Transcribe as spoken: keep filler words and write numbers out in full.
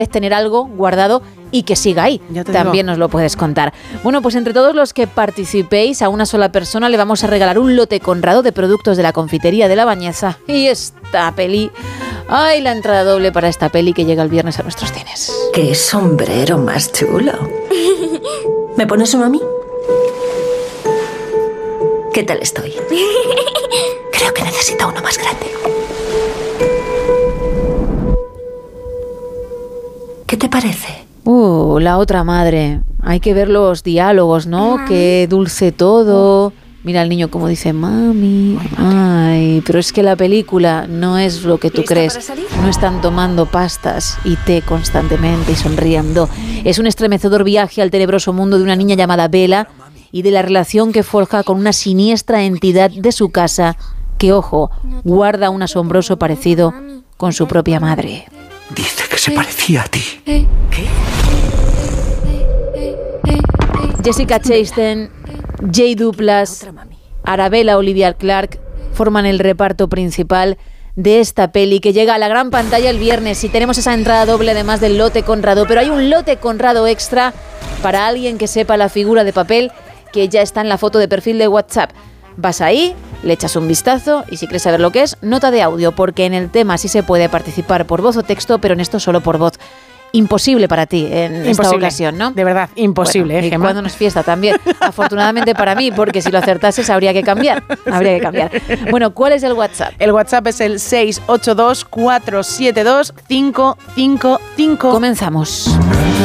es tener algo guardado y que siga ahí. También digo. Nos lo puedes contar. Bueno, pues entre todos los que participéis, a una sola persona le vamos a regalar un lote Conrado de productos de la confitería de La Bañeza. Y esta peli... ¡Ay, la entrada doble para esta peli que llega el viernes a nuestros cines! ¡Qué sombrero más chulo! ¿Me pones uno a mí? ¿Qué tal estoy? Creo que necesito uno más grande. ¿Qué te parece? Uh, la otra madre. Hay que ver los diálogos, ¿no? Mami. Qué dulce todo. Mira al niño como dice, mami. Ay, pero es que la película no es lo que tú crees. No están tomando pastas y té constantemente y sonriendo. Es un estremecedor viaje al tenebroso mundo de una niña llamada Bella y de la relación que forja con una siniestra entidad de su casa que, ojo, guarda un asombroso parecido con su propia madre. Dice que se parecía a ti. ¿Qué? Jessica Chastain, Jay Duplass, Arabella Olivia Clarke forman el reparto principal de esta peli que llega a la gran pantalla el viernes y tenemos esa entrada doble además del lote Conrado, pero hay un lote Conrado extra para alguien que sepa la figura de papel que ya está en la foto de perfil de WhatsApp. Vas ahí, le echas un vistazo y si quieres saber lo que es, nota de audio, porque en el tema sí se puede participar por voz o texto, pero en esto solo por voz. Imposible para ti en imposible. Esta ocasión, ¿no? De verdad, imposible. Bueno, ¿eh, y cuando no es fiesta también. Afortunadamente para mí, porque si lo acertases habría que cambiar. Habría que cambiar. Bueno, ¿cuál es el WhatsApp? El WhatsApp es el seis ocho dos, cuatro siete dos, cinco cinco cinco. Comenzamos.